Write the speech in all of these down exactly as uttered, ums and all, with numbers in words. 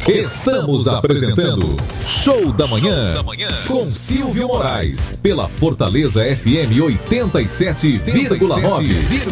Estamos apresentando Show da Manhã com Silvio Moraes pela Fortaleza F M oitenta e sete vírgula nove.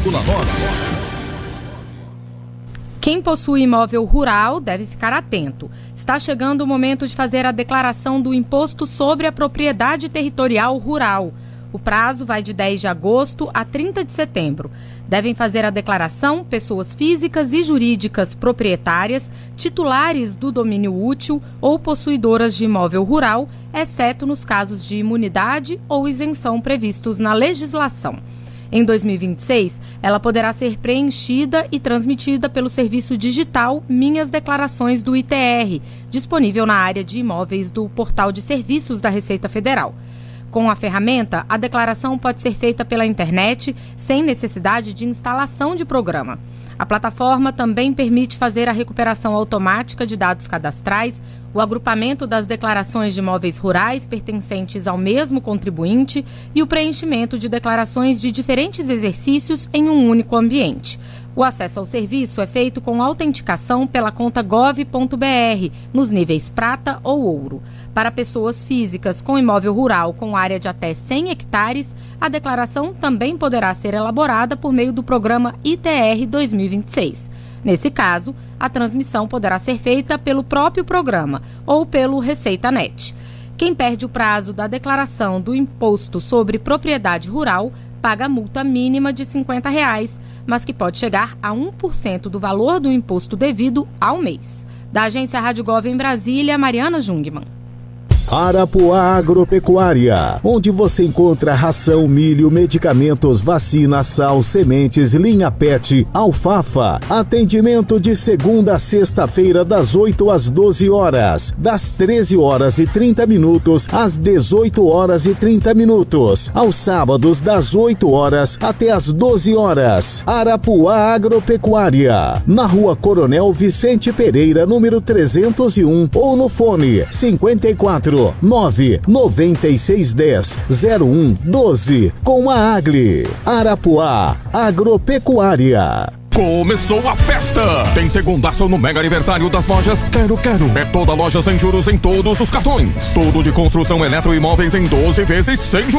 Quem possui imóvel rural deve ficar atento. Está chegando o momento de fazer a declaração do Imposto sobre a Propriedade Territorial Rural. O prazo vai de dez de agosto a trinta de setembro. Devem fazer a declaração pessoas físicas e jurídicas proprietárias, titulares do domínio útil ou possuidoras de imóvel rural, exceto nos casos de imunidade ou isenção previstos na legislação. Em dois mil e vinte e seis, ela poderá ser preenchida e transmitida pelo serviço digital Minhas Declarações do I T R, disponível na área de imóveis do Portal de Serviços da Receita Federal. Com a ferramenta, a declaração pode ser feita pela internet, sem necessidade de instalação de programa. A plataforma também permite fazer a recuperação automática de dados cadastrais, o agrupamento das declarações de imóveis rurais pertencentes ao mesmo contribuinte e o preenchimento de declarações de diferentes exercícios em um único ambiente. O acesso ao serviço é feito com autenticação pela conta gov ponto br, nos níveis prata ou ouro. Para pessoas físicas com imóvel rural com área de até cem hectares, a declaração também poderá ser elaborada por meio do programa I T R dois mil e vinte e seis. Nesse caso, a transmissão poderá ser feita pelo próprio programa ou pelo ReceitaNet. Quem perde o prazo da declaração do Imposto sobre Propriedade Rural paga multa mínima de cinquenta reais, mas que pode chegar a um por cento do valor do imposto devido ao mês. Da agência Rádio Gov em Brasília, Mariana Jungmann. Arapuá Agropecuária, onde você encontra ração, milho, medicamentos, vacina, sal, sementes, linha pet, alfafa. Atendimento de segunda a sexta-feira das oito às doze horas, das treze horas e trinta minutos às dezoito horas e trinta minutos, aos sábados das oito horas até às doze horas. Arapuá Agropecuária, na Rua Coronel Vicente Pereira, número trezentos e um, ou no fone cinquenta e quatro nove noventa e seis dez zero um doze, com a Agli. Arapuá Agropecuária. Começou a festa! Tem segundaço no mega aniversário das lojas Quero Quero. É toda loja sem juros em todos os cartões. Tudo de construção eletroimóveis em doze vezes sem juros.